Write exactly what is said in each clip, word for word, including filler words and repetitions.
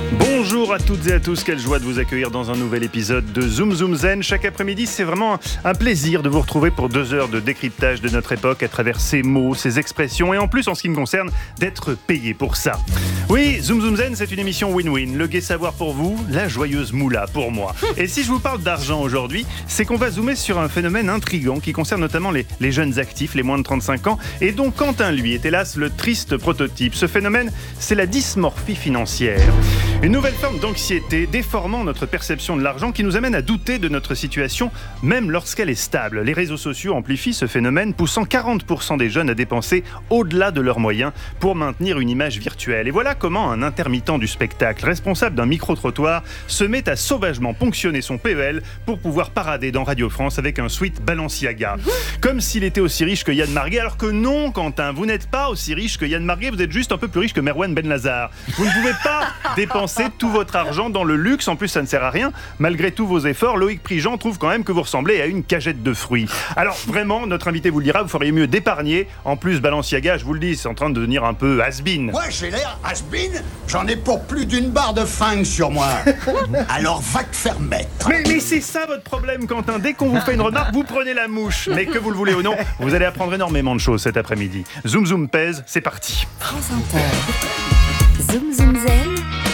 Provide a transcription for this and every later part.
Bonjour à toutes et à tous, quelle joie de vous accueillir dans un nouvel épisode de Zoom Zoom Zen. Chaque après-midi, c'est vraiment un plaisir de vous retrouver pour deux heures de décryptage de notre époque à travers ses mots, ses expressions et en plus, en ce qui me concerne, d'être payé pour ça. Oui, Zoom Zoom Zen, c'est une émission win-win. Le gai savoir pour vous, la joyeuse moula pour moi. Et si je vous parle d'argent aujourd'hui, c'est qu'on va zoomer sur un phénomène intriguant qui concerne notamment les, les jeunes actifs, les moins de trente-cinq ans, et dont Quentin, lui, est hélas le triste prototype. Ce phénomène, c'est la dysmorphie financière. Une nouvelle forme d'anxiété déformant notre perception de l'argent qui nous amène à douter de notre situation, même lorsqu'elle est stable. Les réseaux sociaux amplifient ce phénomène, poussant quarante pour cent des jeunes à dépenser au-delà de leurs moyens pour maintenir une image virtuelle. Et voilà comment un intermittent du spectacle, responsable d'un micro-trottoir, se met à sauvagement ponctionner son P E L pour pouvoir parader dans Radio France avec un sweat Balenciaga. Comme s'il était aussi riche que Yann Marguet, alors que non, Quentin, vous n'êtes pas aussi riche que Yann Marguet, vous êtes juste un peu plus riche que Merwan Benlazar. Vous ne pouvez pas dépenser tout votre argent dans le luxe, en plus ça ne sert à rien. Malgré tous vos efforts, Loïc Prigent trouve quand même que vous ressemblez à une cagette de fruits. Alors vraiment, notre invité vous le dira, vous feriez mieux d'épargner. En plus, Balenciaga, je vous le dis, c'est en train de devenir un peu has-been. Ouais, j'ai l'air has-been, j'en ai pour plus d'une barre de fringues sur moi. Alors va te faire mettre. Mais, mais c'est ça votre problème, Quentin. Dès qu'on vous fait une remarque, vous prenez la mouche. Mais que vous le voulez ou non, vous allez apprendre énormément de choses cet après-midi. Zoom Zoom pèse, c'est parti. France Inter. Zoom Zoom Zen.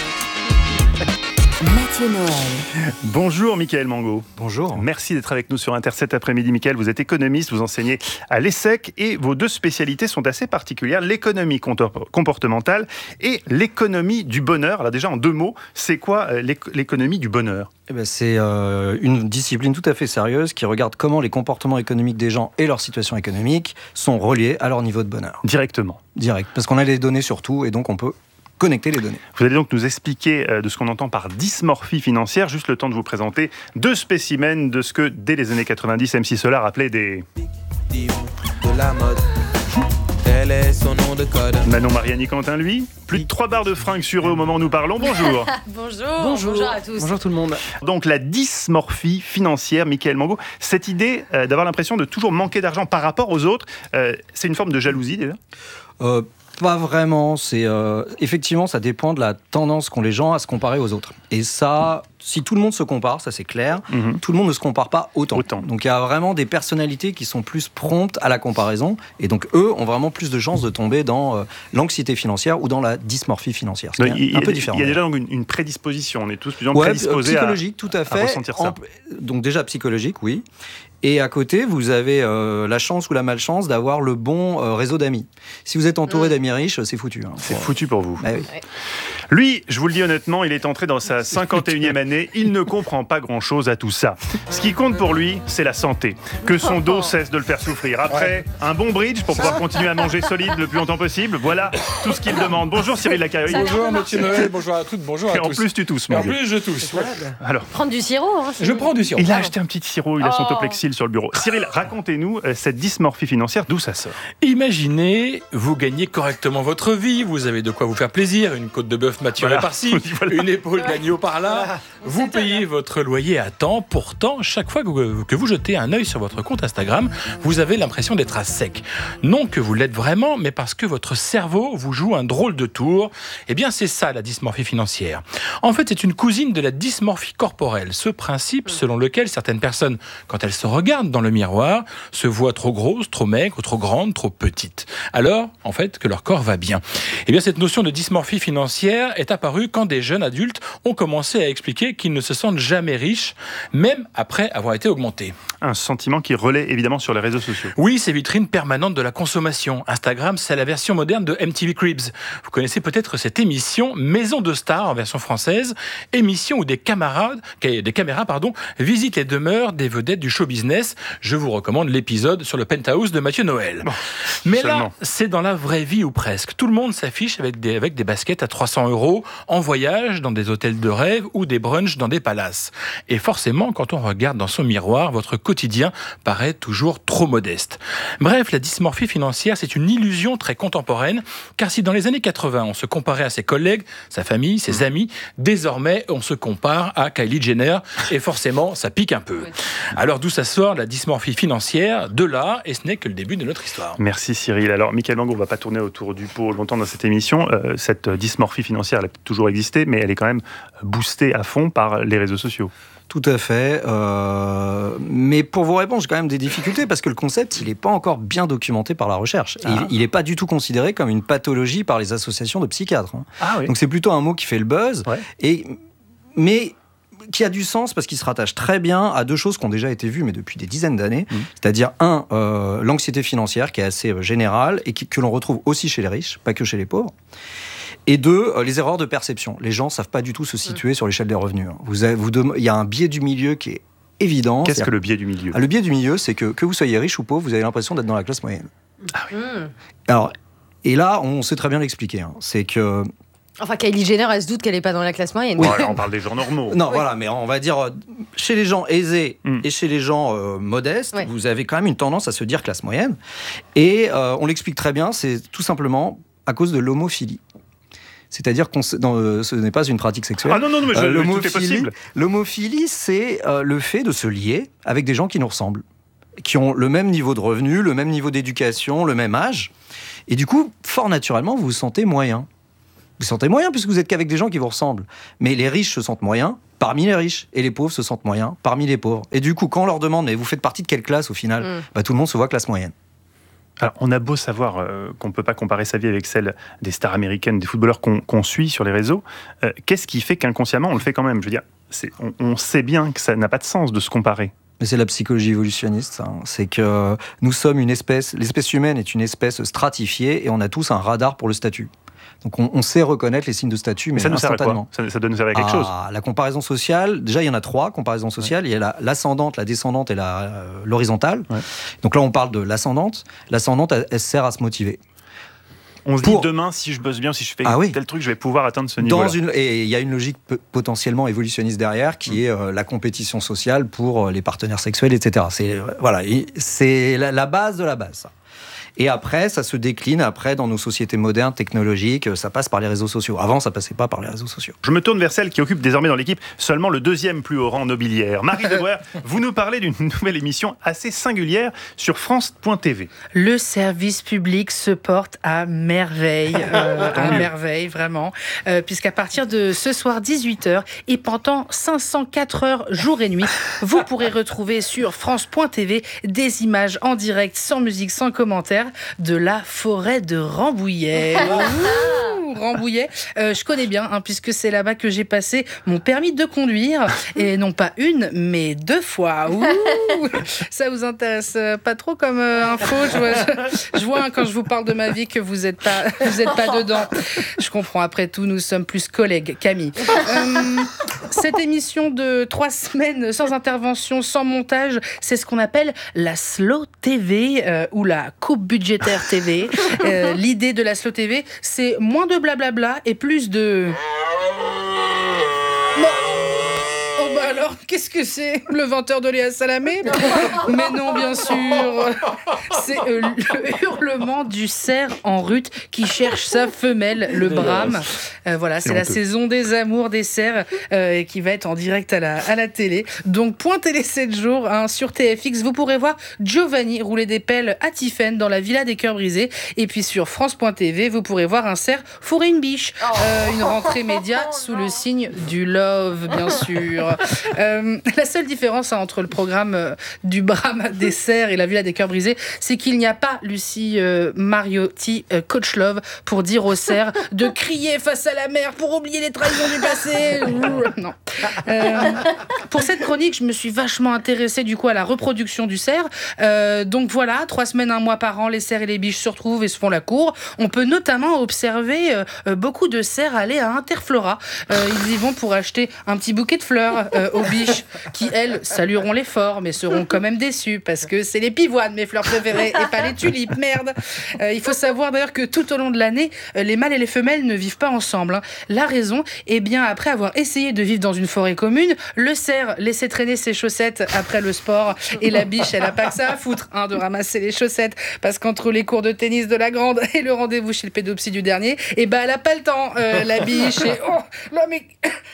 Mathieu Noël. Bonjour Mickaël Mango. Bonjour. Merci d'être avec nous sur Inter cet après-midi. Mickaël, vous êtes économiste, vous enseignez à l'ESSEC et vos deux spécialités sont assez particulières, l'économie comportementale et l'économie du bonheur. Alors déjà en deux mots, c'est quoi euh, l'économie du bonheur ? Eh ben, c'est euh, une discipline tout à fait sérieuse qui regarde comment les comportements économiques des gens et leur situation économique sont reliés à leur niveau de bonheur. Directement. Direct, parce qu'on a les données sur tout et donc on peut connecter les données. Vous allez donc nous expliquer euh, de ce qu'on entend par dysmorphie financière, juste le temps de vous présenter deux spécimens de ce que, dès les années quatre-vingt-dix, M C Solar appelait des... de la mode. Tel est son nom de code. Manon Mariani Quentin, lui, plus de trois barres de fringues sur eux au moment où nous parlons. Bonjour. Bonjour. Bonjour. Bonjour à tous. Bonjour tout le monde. Donc la dysmorphie financière, Mickaël Mango, cette idée euh, d'avoir l'impression de toujours manquer d'argent par rapport aux autres, euh, c'est une forme de jalousie déjà ? euh, Pas vraiment. C'est euh, effectivement, ça dépend de la tendance qu'ont les gens à se comparer aux autres. Et ça, si tout le monde se compare, ça c'est clair, Mm-hmm. tout le monde ne se compare pas autant. Autant. Donc il y a vraiment des personnalités qui sont plus promptes à la comparaison. Et donc eux ont vraiment plus de chances de tomber dans euh, l'anxiété financière ou dans la dysmorphie financière. C'est Donc, il, un il, peu différent. Il y a déjà donc une, une prédisposition. On est tous plus ou moins Ouais, prédisposés psychologique, à, tout à fait. à ressentir ça. En- donc déjà psychologique, oui. Et à côté, vous avez euh, la chance ou la malchance d'avoir le bon euh, réseau d'amis. Si vous êtes entouré Mmh. d'amis riches, c'est foutu. Hein, C'est pour- foutu pour vous. Bah oui. Lui, je vous le dis honnêtement, il est entré dans sa cinquante et unième année. Il ne comprend pas grand-chose à tout ça. Ce qui compte pour lui, c'est la santé. Que son dos cesse de le faire souffrir. Après, un bon bridge pour pouvoir continuer à manger solide le plus longtemps possible. Voilà tout ce qu'il demande. Bonjour Cyril Lacaille. Bonjour Mathieu Noël, bonjour à toutes, bonjour à Et en tous. plus, tu tousses, Et mon en vieux. plus, je tousse. Ouais. Alors, Prendre du sirop. Hein, c'est- Je prends du sirop. il a acheté un petit sirop, il a son Oh. Toplexil sur le bureau. Cyril, racontez-nous euh, cette dysmorphie financière, d'où ça sort ? Imaginez, vous gagnez correctement votre vie, vous avez de quoi vous faire plaisir, une côte de bœuf maturée Voilà. par-ci, Voilà. une épaule d'agneau par-là. Vous payez votre loyer à temps. Pourtant, chaque fois que vous, que vous jetez un œil sur votre compte Instagram, vous avez l'impression d'être à sec. Non que vous l'êtes vraiment, mais parce que votre cerveau vous joue un drôle de tour. Eh bien, c'est ça la dysmorphie financière. En fait, c'est une cousine de la dysmorphie corporelle. Ce principe selon lequel certaines personnes, quand elles se regardent dans le miroir, se voient trop grosses, trop maigres, trop grandes, trop petites. Alors, en fait, que leur corps va bien. Eh bien, cette notion de dysmorphie financière est apparue quand des jeunes adultes ont commencé à expliquer qu'ils ne se sentent jamais riches, même après avoir été augmentés. Un sentiment qui relaie évidemment sur les réseaux sociaux. Oui, ces vitrines permanentes de la consommation. Instagram, c'est la version moderne de M T V Cribs. Vous connaissez peut-être cette émission Maison de Stars en version française, émission où des camarades, des caméras pardon, visitent les demeures des vedettes du show business. Je vous recommande l'épisode sur le penthouse de Mathieu Noël. Bon, Mais seulement. là, c'est dans la vraie vie ou presque. Tout le monde s'affiche avec des, avec des baskets à trois cents euros, en voyage, dans des hôtels de rêve ou des brunchs dans des palaces. Et forcément, quand on regarde dans son miroir, votre quotidien paraît toujours trop modeste. Bref, la dysmorphie financière, c'est une illusion très contemporaine, car si dans les années quatre-vingts, on se comparait à ses collègues, sa famille, ses amis, désormais, on se compare à Kylie Jenner, et forcément, ça pique un peu. Alors d'où ça sort, la dysmorphie financière? De là, et ce n'est que le début de notre histoire. Merci Cyril. Alors, Mickaël Mango, on ne va pas tourner autour du pot longtemps dans cette émission. Euh, cette dysmorphie financière financière, elle a toujours existé, mais elle est quand même boostée à fond par les réseaux sociaux. Tout à fait. Euh, mais pour vous répondre, j'ai quand même des difficultés parce que le concept, il n'est pas encore bien documenté par la recherche. Ah. Il n'est pas du tout considéré comme une pathologie par les associations de psychiatres. Hein. Ah, oui. Donc c'est plutôt un mot qui fait le buzz, ouais. et, mais qui a du sens parce qu'il se rattache très bien à deux choses qui ont déjà été vues, mais depuis des dizaines d'années. Mmh. C'est-à-dire, un, euh, l'anxiété financière qui est assez euh, générale et qui, que l'on retrouve aussi chez les riches, pas que chez les pauvres. Et deux, euh, les erreurs de perception. Les gens ne savent pas du tout se situer mmh. sur l'échelle des revenus. Vous avez, vous dem- il y a un biais du milieu qui est évident. Qu'est-ce que le biais du milieu ? Ah, le biais du milieu, c'est que que vous soyez riche ou pauvre, vous avez l'impression d'être dans la classe moyenne. Ah oui. Mmh. Alors, et là, on sait très bien l'expliquer. Hein. C'est que... Enfin, Kylie Jenner, elle se doute qu'elle n'est pas dans la classe moyenne. Oui. Ouais, on parle des gens normaux. Non, oui. voilà, mais on va dire, chez les gens aisés mmh. et chez les gens euh, modestes, ouais. vous avez quand même une tendance à se dire classe moyenne. Et euh, on l'explique très bien, c'est tout simplement à cause de l'homophilie. C'est-à-dire que euh, ce n'est pas une pratique sexuelle. Ah non, non, non mais je, euh, tout est possible. L'homophilie, c'est euh, le fait de se lier avec des gens qui nous ressemblent, qui ont le même niveau de revenu, le même niveau d'éducation, le même âge. Et du coup, fort naturellement, vous vous sentez moyen. Vous vous sentez moyen puisque vous êtes qu'avec des gens qui vous ressemblent. Mais les riches se sentent moyens parmi les riches et les pauvres se sentent moyens parmi les pauvres. Et du coup, quand on leur demande, mais vous faites partie de quelle classe au final, mmh. bah, tout le monde se voit classe moyenne. Alors, on a beau savoir euh, qu'on ne peut pas comparer sa vie avec celle des stars américaines, des footballeurs qu'on, qu'on suit sur les réseaux, euh, qu'est-ce qui fait qu'inconsciemment on le fait quand même ? Je veux dire, c'est, on, on sait bien que ça n'a pas de sens de se comparer. Mais c'est la psychologie évolutionniste, hein. C'est que nous sommes une espèce, l'espèce humaine est une espèce stratifiée et on a tous un radar pour le statut. Donc on, on sait reconnaître les signes de statut, mais, mais ça nous instantanément. Sert à quoi ? ça, ça doit nous servir à quelque ah, chose. La comparaison sociale, déjà il y en a trois comparaisons sociales. Ouais. Il y a la, l'ascendante, la descendante et la, euh, l'horizontale. Ouais. Donc là on parle de l'ascendante. L'ascendante, elle, elle sert à se motiver. On se Pour... dit demain, si je bosse bien, si je fais ah, oui. tel truc, je vais pouvoir atteindre ce niveau-là. Une... Et il y a une logique p- potentiellement évolutionniste derrière, qui mmh. est euh, la compétition sociale pour euh, les partenaires sexuels, et cetera. C'est, euh, voilà, c'est la, la base de la base, ça. Et après, ça se décline après dans nos sociétés modernes, technologiques, ça passe par les réseaux sociaux. Avant, ça passait pas par les réseaux sociaux. Je me tourne vers celle qui occupe désormais dans l'équipe seulement le deuxième plus haut rang nobiliaire. Marie Debreuer, vous nous parlez d'une nouvelle émission assez singulière sur France point T V. Le service public se porte à merveille, euh, à merveille vraiment, euh, puisqu'à partir de ce soir dix-huit heures et pendant cinq cent quatre heures jour et nuit, vous pourrez retrouver sur France point T V des images en direct, sans musique, sans commentaire, de la forêt de Rambouillet. Ouh, Rambouillet, euh, je connais bien, hein, puisque c'est là-bas que j'ai passé mon permis de conduire, et non pas une, mais deux fois. Ouh, ça vous intéresse pas trop comme euh, info. Je vois, je, je vois hein, quand je vous parle de ma vie que vous n'êtes pas, vous êtes pas dedans. Je comprends, après tout, nous sommes plus collègues, Camille. Euh, cette émission de trois semaines sans intervention, sans montage, c'est ce qu'on appelle la Slow T V, euh, ou la coupe budgétaire T V. Euh, l'idée de la Slow T V, c'est moins de blablabla et plus de... Bon. Oh bah alors, qu'est-ce que c'est ? Le vingt heures de Léa Salamé ? Mais non, bien sûr. C'est euh, le hurlement du cerf en rut qui cherche sa femelle, le brame. Euh, voilà, c'est, c'est la saison des amours des cerfs euh, qui va être en direct à la, à la télé. Donc, point télé sept jours hein, sur T F X, vous pourrez voir Giovanni rouler des pelles à Tiphaine dans la Villa des Cœurs Brisés. Et puis sur France point T V, vous pourrez voir un cerf fourrer une biche. Euh, une rentrée média sous le signe du love, bien sûr. Euh, la seule différence hein, entre le programme euh, du Brame des cerfs et la Villa des Cœurs Brisés, c'est qu'il n'y a pas Lucie euh, Mariotti, euh, coach love, pour dire aux cerfs de crier face à la mer pour oublier les trahisons du passé. Non. Euh, pour cette chronique, je me suis vachement intéressée du coup à la reproduction du cerf. Euh, donc voilà, trois semaines, un mois par an, les cerfs et les biches se retrouvent et se font la cour. On peut notamment observer euh, beaucoup de cerfs aller à Interflora. Euh, ils y vont pour acheter un petit bouquet de fleurs euh, aux biches qui, elles, salueront l'effort, mais seront quand même déçues parce que c'est les pivoines, mes fleurs préférées, et pas les tulipes, merde. Euh, il faut savoir d'ailleurs que tout au long de l'année, les mâles et les femelles ne vivent pas ensemble. Hein. La raison, eh bien, après avoir essayé de vivre dans une forêt commune, le cerf laissait traîner ses chaussettes après le sport, et la biche, elle a pas que ça à foutre hein, de ramasser les chaussettes, parce qu'entre les cours de tennis de la grande et le rendez-vous chez le pédopsie du dernier, eh ben, elle a pas le temps, euh, la biche, et oh, là, mais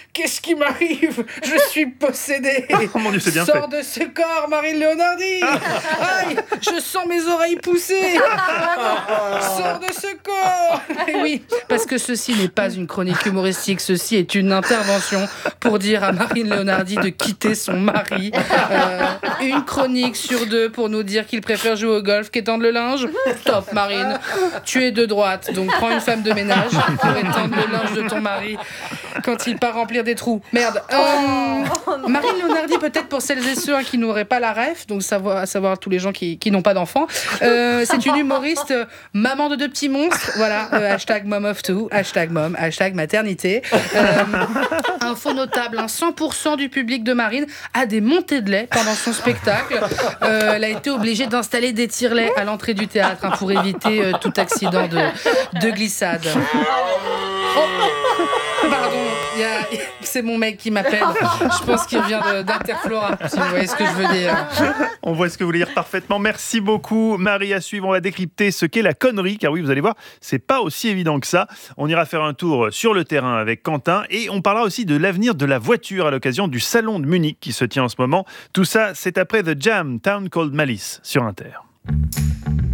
qu'est-ce qui m'arrive? Je suis possédée. Oh mon Dieu, c'est bien Sors fait. de ce corps, Marine Leonardi. Aïe, je sens mes oreilles pousser. Sors de ce corps. Et oui, parce que ceci n'est pas une chronique humoristique, ceci est une intervention pour dire à Marine Leonardi de quitter son mari. Euh, une chronique sur deux pour nous dire qu'il préfère jouer au golf qu'étendre le linge. Top, Marine. Tu es de droite, donc prends une femme de ménage pour étendre le linge de ton mari quand il part remplir des trous. Merde. Euh, Marine Leonardi, peut-être pour celles et ceux hein, qui n'auraient pas la ref, donc savoir, à savoir tous les gens qui, qui n'ont pas d'enfants, euh, c'est une humoriste euh, maman de deux petits monstres. Voilà, euh, hashtag mom of two, hashtag mom, hashtag maternité. Euh, info notable, hein, cent pour cent du public de Marine a des montées de lait pendant son spectacle. Euh, elle a été obligée d'installer des tire-laits à l'entrée du théâtre hein, pour éviter euh, tout accident de, de glissade. Oh, pardon, y a, c'est mon mec qui m'appelle. Je pense qu'il vient de, d'Interflora, si vous voyez ce que je veux dire. On voit ce que vous voulez dire parfaitement. Merci beaucoup, Marie. À suivre, on va décrypter ce qu'est la connerie, car oui, vous allez voir, c'est pas aussi évident que ça. On ira faire un tour sur le terrain avec Quentin et on parlera aussi de l'avenir de la voiture à l'occasion du salon de Munich qui se tient en ce moment. Tout ça, c'est après The Jam, Town Called Malice sur Inter.